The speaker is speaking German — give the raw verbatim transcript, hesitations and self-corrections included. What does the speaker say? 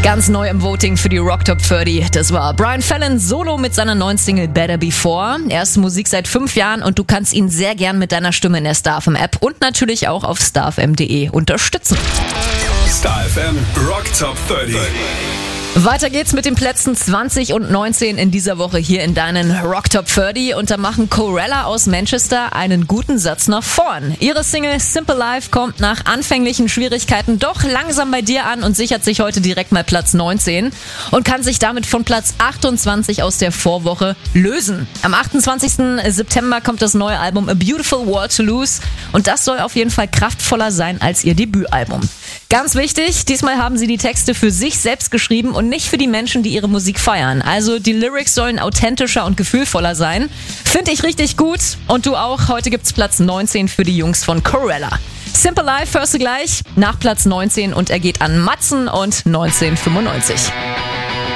Ganz neu im Voting für die Rock Top dreißig, das war Brian Fallon solo mit seiner neuen Single Better Before. Erste Musik seit fünf Jahren und du kannst ihn sehr gern mit deiner Stimme in der StarFM App und natürlich auch auf starfm punkt de unterstützen. StarFM Rock Top dreißig. Weiter geht's mit den Plätzen zwanzig und neunzehn in dieser Woche hier in deinen Rock Top dreißig und da machen Corella aus Manchester einen guten Satz nach vorn. Ihre Single Simple Life kommt nach anfänglichen Schwierigkeiten doch langsam bei dir an und sichert sich heute direkt mal Platz neunzehn und kann sich damit von Platz achtundzwanzig aus der Vorwoche lösen. Am achtundzwanzigsten September kommt das neue Album A Beautiful World to Lose und das soll auf jeden Fall kraftvoller sein als ihr Debütalbum. Ganz wichtig, diesmal haben sie die Texte für sich selbst geschrieben und nicht für die Menschen, die ihre Musik feiern. Also die Lyrics sollen authentischer und gefühlvoller sein. Finde ich richtig gut. Und du auch. Heute gibt's Platz neunzehn für die Jungs von Corella. Simple Life hörst du gleich nach Platz neunzehn und er geht an Matzen und neunzehnhundertfünfundneunzig.